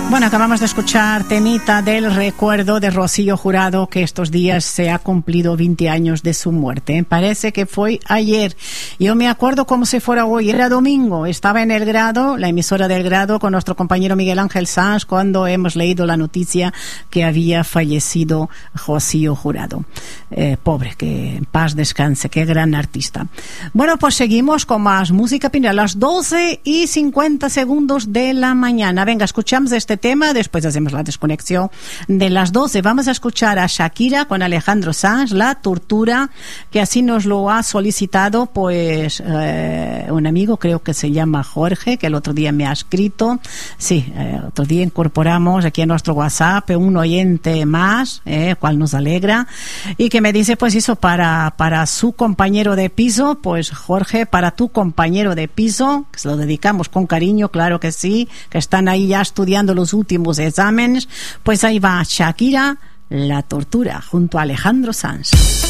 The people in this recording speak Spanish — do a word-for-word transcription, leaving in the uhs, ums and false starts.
Bueno, acabamos de escuchar temita del recuerdo de Rocío Jurado, que estos días se ha cumplido veinte años de su muerte. Parece que fue ayer. Yo me acuerdo como si fuera hoy. Era domingo. Estaba en El Grado, la emisora del Grado, con nuestro compañero Miguel Ángel Sanz, cuando hemos leído la noticia que había fallecido Rocío Jurado. Eh, pobre, que en paz descanse. Qué gran artista. Bueno, pues seguimos con más música. A las doce y cincuenta segundos de la mañana. Venga, escuchamos este tema, después hacemos la desconexión de las doce. Vamos a escuchar a Shakira con Alejandro Sanz, La Tortura, que así nos lo ha solicitado pues eh, un amigo, creo que se llama Jorge, que el otro día me ha escrito. Sí, eh, otro día incorporamos aquí a nuestro WhatsApp un oyente más, eh, cual nos alegra, y que me dice pues eso, para, para su compañero de piso, pues Jorge, para tu compañero de piso, que se lo dedicamos con cariño, claro que sí, que están ahí ya estudiando los últimos exámenes, pues ahí va Shakira, La Tortura, junto a Alejandro Sanz.